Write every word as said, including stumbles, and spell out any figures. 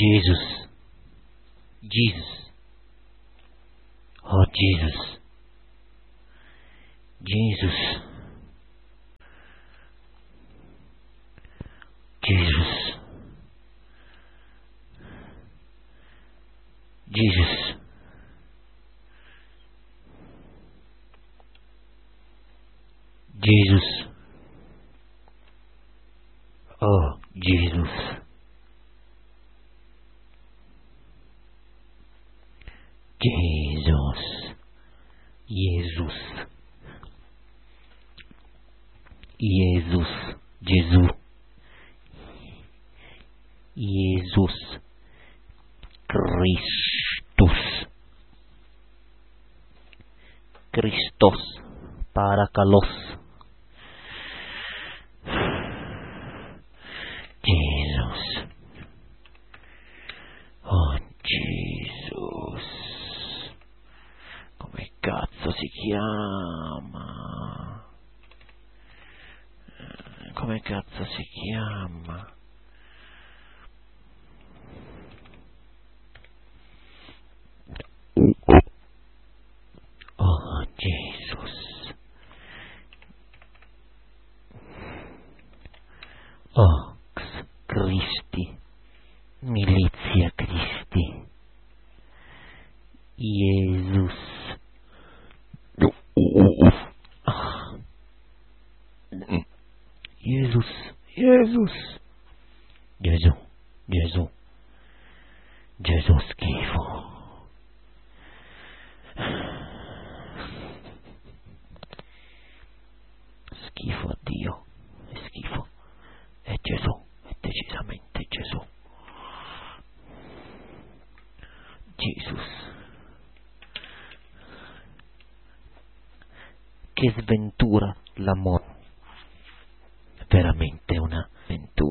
Jesus, Jesus, oh Jesus, Jesus, Jesus, Jesus, Jesus, oh Jesus, Jesus, Jesus, Jesus, Gesù, Jesus, Christus, Christos, Parakalos, Jesus, oh Jesus, come cazzo si chiama? Come cazzo si chiama? Oh Jesus, oh Cristi, Milizia Cristi, Jesus, Jesus, Jesus, Gesù, Gesù, Gesù schifo. Schifo a Dio, è schifo, è Gesù, è decisamente Gesù. Jesus. Che sventura l'amore, veramente una sventura.